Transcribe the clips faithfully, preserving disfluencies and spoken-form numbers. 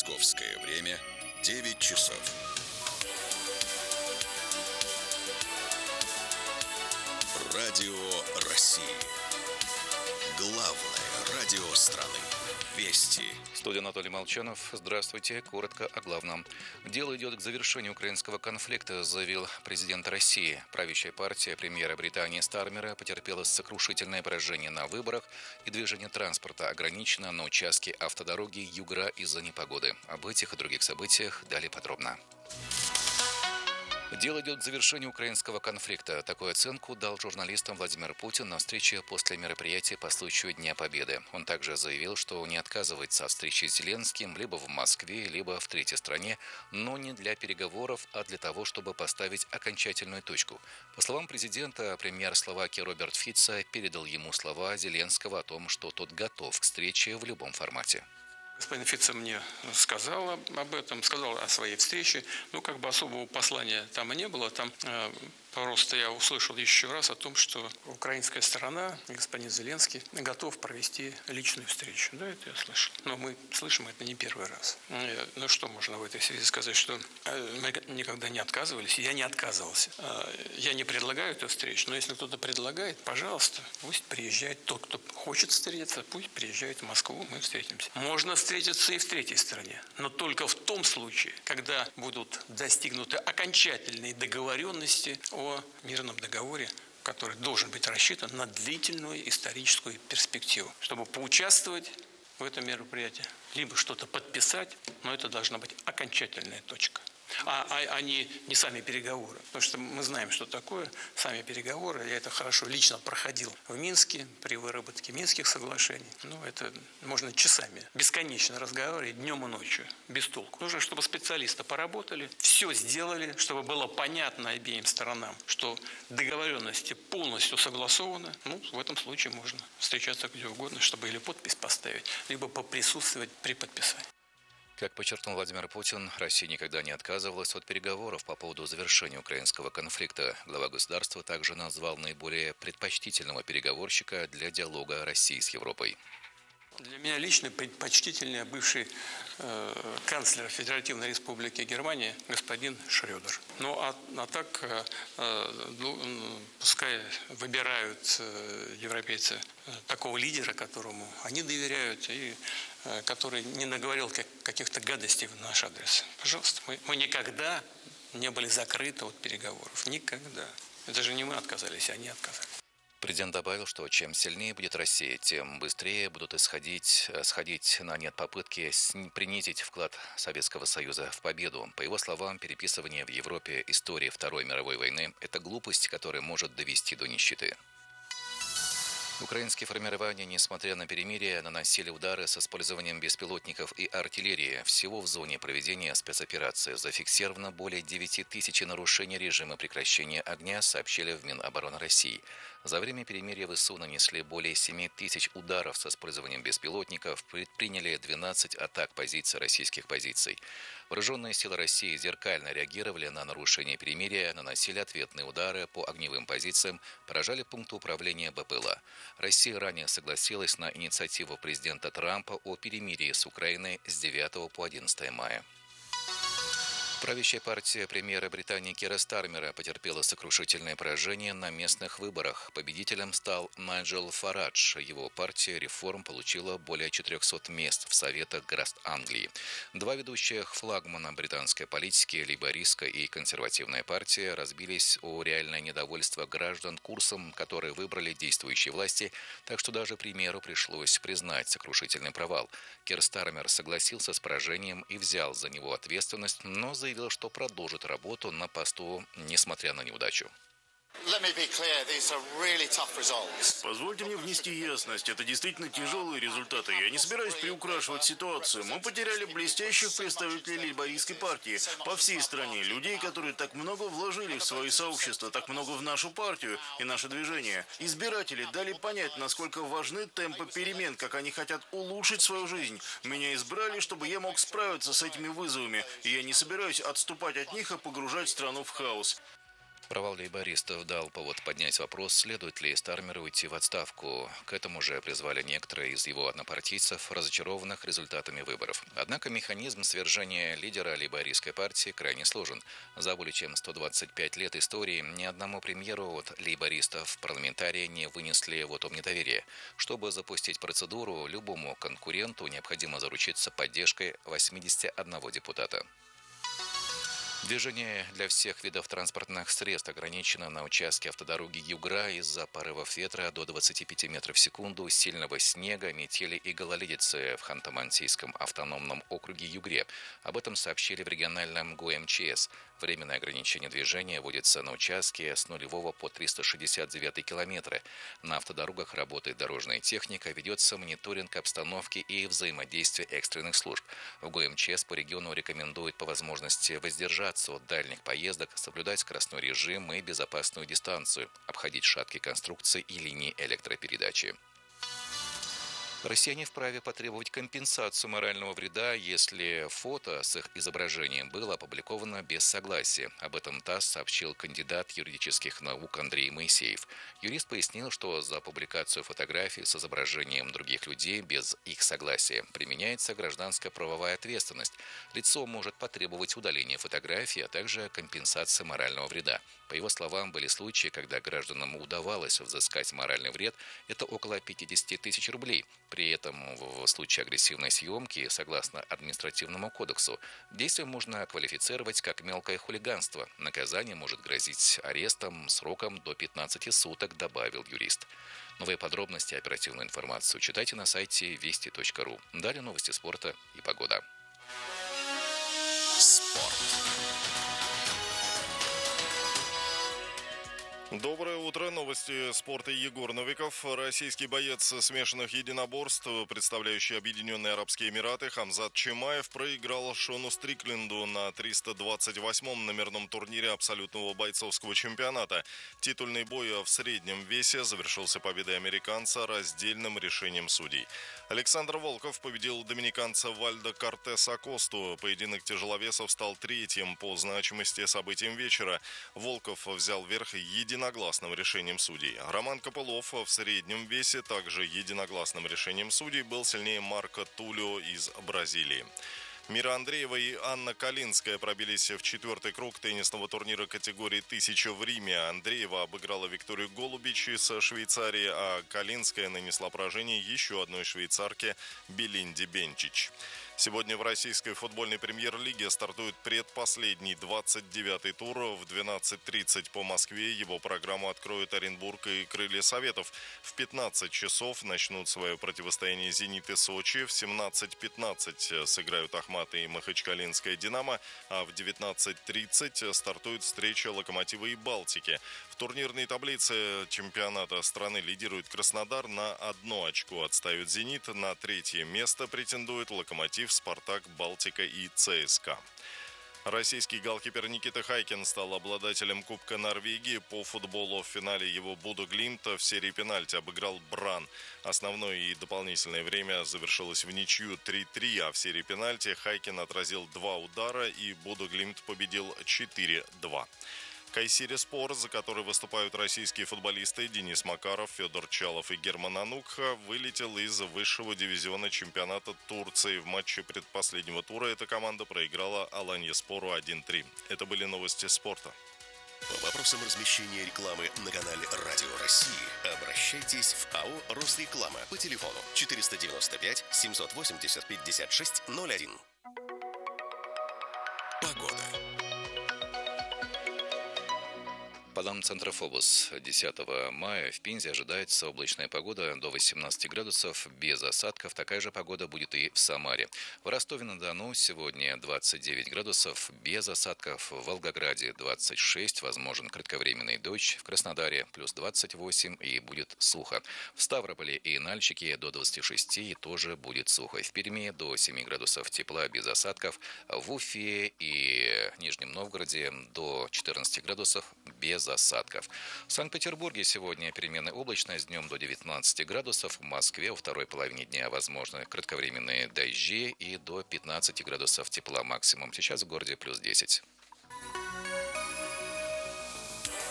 Московское время девять часов. Радио России. Главное радио страны. Вести. Студия Анатолий Молчанов. Здравствуйте. Коротко о главном. Дело идет к завершению украинского конфликта, заявил президент России. Правящая партия премьера Британии Стармера потерпела сокрушительное поражение на выборах, и движение транспорта ограничено на участке автодороги Югра из-за непогоды. Об этих и других событиях далее подробно. Дело идет к завершению украинского конфликта. Такую оценку дал журналистам Владимир Путин на встрече после мероприятия по случаю Дня Победы. Он также заявил, что не отказывается от встречи с Зеленским либо в Москве, либо в третьей стране, но не для переговоров, а для того, чтобы поставить окончательную точку. По словам президента, премьер Словакии Роберт Фицо передал ему слова Зеленского о том, что тот готов к встрече в любом формате. Господин Фицо мне сказал об этом, сказал о своей встрече. Ну, как бы особого послания там и не было. Там э, просто я услышал еще раз о том, что украинская сторона, господин Зеленский, готов провести личную встречу. Да, это я слышал. Но мы слышим это не первый раз. Э, ну, что можно в этой связи сказать, что э, мы никогда не отказывались. Я не отказывался. Э, я не предлагаю эту встречу, но если кто-то предлагает, пожалуйста, пусть приезжает. Тот, кто хочет встретиться, пусть приезжает в Москву, мы встретимся. Можно встретиться и в третьей стране, но только в том случае, когда будут достигнуты окончательные договоренности о мирном договоре, который должен быть рассчитан на длительную историческую перспективу, чтобы поучаствовать в этом мероприятии, либо что-то подписать, но это должна быть окончательная точка. А, а, а не, не сами переговоры. Потому что мы знаем, что такое сами переговоры. Я это хорошо лично проходил в Минске при выработке Минских соглашений. Ну, это можно часами, бесконечно разговаривать днем и ночью, без толку. Нужно, чтобы специалисты поработали, все сделали, чтобы было понятно обеим сторонам, что договоренности полностью согласованы. Ну, в этом случае можно встречаться где угодно, чтобы или подпись поставить, либо поприсутствовать при подписании. Как подчеркнул Владимир Путин, Россия никогда не отказывалась от переговоров по поводу завершения украинского конфликта. Глава государства также назвал наиболее предпочтительного переговорщика для диалога России с Европой. Для меня лично предпочтительнее бывший э, канцлер Федеративной Республики Германия господин Шрёдер. Ну а, а так э, э, пускай выбирают э, европейцы э, такого лидера, которому они доверяют и э, который не наговорил как, каких-то гадостей в наш адрес. Пожалуйста, мы, мы никогда не были закрыты от переговоров. Никогда. Это же не мы отказались, а они отказались. Президент добавил, что чем сильнее будет Россия, тем быстрее будут исходить, сходить на нет попытки принизить вклад Советского Союза в победу. По его словам, переписывание в Европе истории Второй мировой войны – это глупость, которая может довести до нищеты. Украинские формирования, несмотря на перемирие, наносили удары с использованием беспилотников и артиллерии. Всего в зоне проведения спецоперации зафиксировано более девяти тысяч нарушений режима прекращения огня, сообщили в Минобороны России. За время перемирия ВСУ нанесли более семи тысяч ударов с использованием беспилотников, предприняли двенадцать атак позиций российских позиций. Вооруженные силы России зеркально реагировали на нарушение перемирия, наносили ответные удары по огневым позициям, поражали пункты управления БПЛА. Россия ранее согласилась на инициативу президента Трампа о перемирии с Украиной с девятого по одиннадцатое мая. Правящая партия премьера Британии Кира Стармера потерпела сокрушительное поражение на местных выборах. Победителем стал Найджел Фарадж. Его партия реформ получила более четырехсот мест в Советах граждан Англии. Два ведущих флагмана британской политики, лейбористская и консервативная партия, разбились о реальное недовольство граждан курсом, который выбрали действующие власти, так что даже премьеру пришлось признать сокрушительный провал. Кир Стармер согласился с поражением и взял за него ответственность, но за заявил, что продолжит работу на посту, несмотря на неудачу. Позвольте мне внести ясность. Это действительно тяжелые результаты. Я не собираюсь приукрашивать ситуацию. Мы потеряли блестящих представителей лейбористской партии по всей стране. Людей, которые так много вложили в свои сообщества, так много в нашу партию и наше движение. Избиратели дали понять, насколько важны темпы перемен, как они хотят улучшить свою жизнь. Меня избрали, чтобы я мог справиться с этими вызовами. И я не собираюсь отступать от них и погружать страну в хаос. Провал лейбористов дал повод поднять вопрос, следует ли Стармеру уйти в отставку. К этому же призвали некоторые из его однопартийцев, разочарованных результатами выборов. Однако механизм свержения лидера лейбористской партии крайне сложен. За более чем сто двадцать пять лет истории ни одному премьеру от лейбористов парламентарии не вынесли вотум недоверия. Чтобы запустить процедуру, любому конкуренту необходимо заручиться поддержкой восьмидесяти одного депутата. Движение для всех видов транспортных средств ограничено на участке автодороги Югра из-за порывов ветра до двадцати пяти метров в секунду, сильного снега, метели и гололедицы в Ханты-Мансийском автономном округе Югре. Об этом сообщили в региональном ГУМЧС. Временное ограничение движения вводится на участке с нулевого по триста шестьдесят девятый километры. На автодорогах работает дорожная техника, ведется мониторинг обстановки и взаимодействие экстренных служб. В ГУМЧС по региону рекомендуют по возможности воздержаться от дальних поездок, соблюдать скоростной режим и безопасную дистанцию, обходить шаткие конструкции и линии электропередачи. Россияне вправе потребовать компенсацию морального вреда, если фото с их изображением было опубликовано без согласия. Об этом ТАСС сообщил кандидат юридических наук Андрей Моисеев. Юрист пояснил, что за публикацию фотографий с изображением других людей без их согласия применяется гражданская правовая ответственность. Лицо может потребовать удаления фотографии, а также компенсации морального вреда. По его словам, были случаи, когда гражданам удавалось взыскать моральный вред, это около пятидесяти тысяч рублей. При этом в случае агрессивной съемки, согласно административному кодексу, действие можно квалифицировать как мелкое хулиганство. Наказание может грозить арестом сроком до пятнадцати суток, добавил юрист. Новые подробности и оперативную информацию читайте на сайте вести точка ру. Далее новости спорта и погода. Спорт. Доброе утро. Новости спорта. Егор Новиков. Российский боец смешанных единоборств, представляющий Объединенные Арабские Эмираты, Хамзат Чимаев проиграл Шону Стрикленду на триста двадцать восьмом номерном турнире абсолютного бойцовского чемпионата. Титульный бой в среднем весе завершился победой американца раздельным решением судей. Александр Волков победил доминиканца Вальдо Кортес Акосту. Поединок тяжеловесов стал третьим по значимости событием вечера. Волков взял верх единоборством единогласным решением судей. Роман Копылов в среднем весе также единогласным решением судей был сильнее Марко Тулио из Бразилии. Мира Андреева и Анна Калинская пробились в четвертый круг теннисного турнира категории «Тысяча» в Риме. Андреева обыграла Викторию Голубич из Швейцарии, а Калинская нанесла поражение еще одной швейцарке Белинде Бенчич. Сегодня в российской футбольной премьер-лиге стартует предпоследний двадцать девятый тур. В двенадцать тридцать по Москве его программу откроют Оренбург и Крылья Советов. В пятнадцать часов начнут свое противостояние «Зенит» и «Сочи». В семнадцать пятнадцать сыграют «Ахмат» и «Махачкалинская Динамо». А в девятнадцать тридцать стартует встреча «Локомотива» и «Балтики». В турнирной таблице чемпионата страны лидирует Краснодар, на одно очко отстает «Зенит». На третье место претендует «Локомотив», «Спартак», «Балтика» и «ЦСКА». Российский голкипер Никита Хайкин стал обладателем Кубка Норвегии по футболу. В финале его Бодо Глимт в серии пенальти обыграл Бран. Основное и дополнительное время завершилось в ничью три-три, а в серии пенальти Хайкин отразил два удара и Бодо Глимт победил четыре-два. Кайсери-Спор, за который выступают российские футболисты Денис Макаров, Федор Чалов и Герман Анукха, вылетел из высшего дивизиона чемпионата Турции. В матче предпоследнего тура эта команда проиграла Аланьяспору один-три. Это были новости спорта. По вопросам размещения рекламы на канале Радио России обращайтесь в АО «Росреклама» по телефону четыреста девяносто пять семьсот восемьдесят пятьдесят шесть ноль один. Погода. По данным Центра ФОБУС, десятого мая в Пензе ожидается облачная погода до восемнадцати градусов, без осадков. Такая же погода будет и в Самаре. В Ростове-на-Дону сегодня двадцать девять градусов, без осадков. В Волгограде двадцать шесть, возможен кратковременный дождь. В Краснодаре плюс двадцать восемь и будет сухо. В Ставрополе и Нальчике до двадцати шести и тоже будет сухо. В Перми до семи градусов тепла, без осадков. В Уфе и Нижнем Новгороде до четырнадцати градусов, без осадков. В Санкт-Петербурге сегодня переменная облачность, днем до девятнадцати градусов. В Москве во второй половине дня возможны кратковременные дожди и до пятнадцати градусов тепла максимум. Сейчас в городе плюс десять.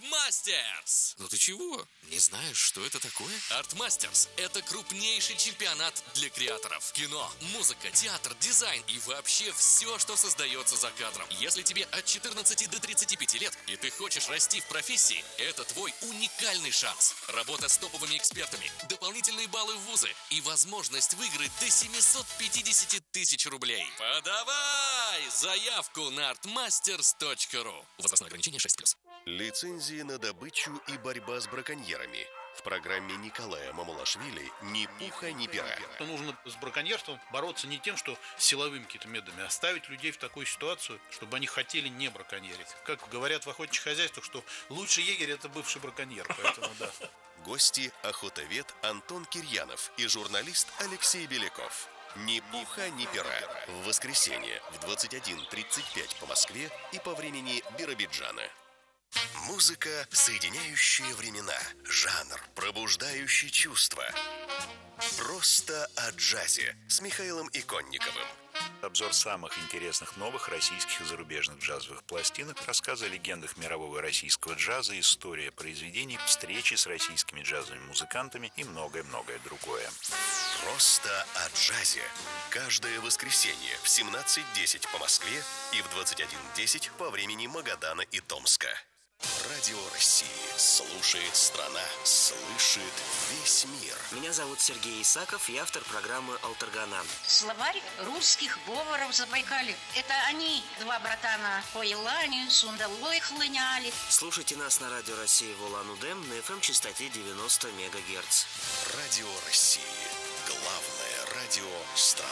Артмастерс! Ну ты чего? Не знаешь, что это такое? Артмастерс – это крупнейший чемпионат для креаторов. Кино, музыка, театр, дизайн и вообще все, что создается за кадром. Если тебе от четырнадцати до тридцати пяти лет и ты хочешь расти в профессии, это твой уникальный шанс. Работа с топовыми экспертами, дополнительные баллы в вузы и возможность выиграть до семисот пятидесяти тысяч рублей. Подавай заявку на артмастерс точка ру. Возрастное ограничение шесть плюс. Лицензии на добычу и борьба с браконьерами. В программе Николая Мамулашвили «Ни пуха, ни пера». Нужно с браконьерством бороться не тем, что силовыми какими-то методами, а ставить людей в такую ситуацию, чтобы они хотели не браконьерить. Как говорят в охотничьих хозяйствах, что лучший егерь – это бывший браконьер, поэтому да. Гости – охотовед Антон Кирьянов и журналист Алексей Беляков. «Ни пуха, ни пера». В воскресенье в двадцать один тридцать пять по Москве и по времени Биробиджана. Музыка, соединяющая времена. Жанр, пробуждающий чувства. Просто о джазе с Михаилом Иконниковым. Обзор самых интересных новых российских и зарубежных джазовых пластинок, рассказы о легендах мирового и российского джаза, история произведений, встречи с российскими джазовыми музыкантами и многое-многое другое. Просто о джазе. Каждое воскресенье в семнадцать десять по Москве и в двадцать один десять по времени Магадана и Томска. Радио России. Слушает страна. Слышит весь мир. Меня зовут Сергей Исаков, я автор программы «Алтаргана». Словарь русских говоров Забайкалья. Это они, два братана, по Елане, Сундалой хлыняли. Слушайте нас на Радио России в Улан-Удэ на эф эм-частоте девяносто мегагерц. Радио России. Главное радио страны.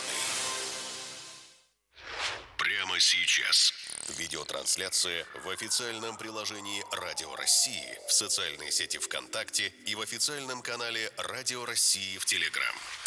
Прямо сейчас. Видеотрансляция в официальном приложении Радио России, в социальной сети ВКонтакте и в официальном канале Радио России в Телеграм.